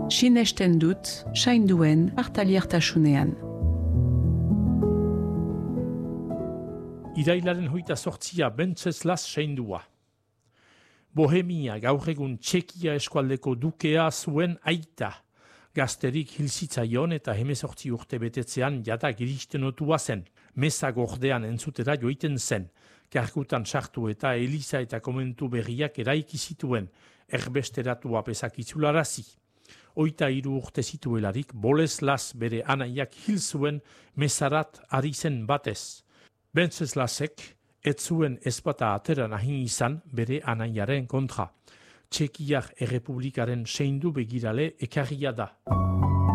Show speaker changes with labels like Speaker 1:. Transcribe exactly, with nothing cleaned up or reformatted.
Speaker 1: Sinesten dut, sainduen partaliertasunean.
Speaker 2: Irailaren hoita sortzia Wenceslas saindua. Bohemia gaur egun Txekia eskualdeko dukea zuen aita. Gazterik hilzitzaion eta hemezortzi urte betetzean jada giristen otua zen. Meza gordean entzutera joiten zen. Kargutan sartu eta eliza eta komentu berriak eraiki zituen. Erbesteratua pezakitzularazi. Oita hiru urte zituelarik Boleslas bere anaiak hil zuen mezarat ari zen batez. Wenceslasek ez zuen ezpata atera nahi izan bere anaiaren kontra. Txekiar errepublikaren seindu begirale ekarria da.